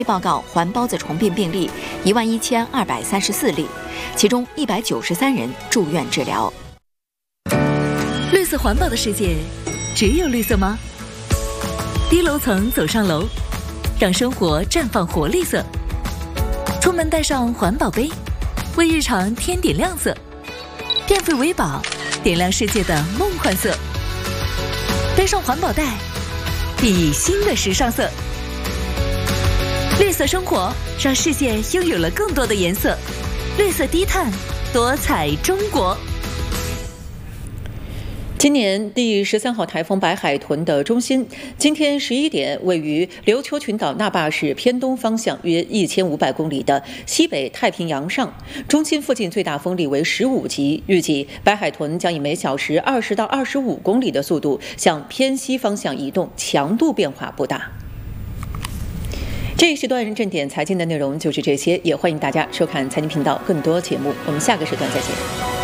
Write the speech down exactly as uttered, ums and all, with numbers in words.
报告环孢子虫病病例一万一千二百三十四例，其中一百九十三人住院治疗。 绿色环保的世界，只有绿色吗？低楼层走上楼，让生活绽放活力色。出门带上环保杯，为日常添点亮色。电费为宝，点亮世界的梦幻色。背上环保袋，熠熠新的时尚色。绿色生活，让世界拥有了更多的颜色。绿色低碳，多彩中国。 今年第十三号台风白海豚的中心，今天十一点位于琉球群岛那霸市偏东方向约一千五百公里的西北太平洋上，中心附近最大风力为十五级。预计白海豚将以每小时二十到二十五公里的速度向偏西方向移动，强度变化不大。这一时段正点财经的内容就是这些，也欢迎大家收看财经频道更多节目，我们下个时段再见。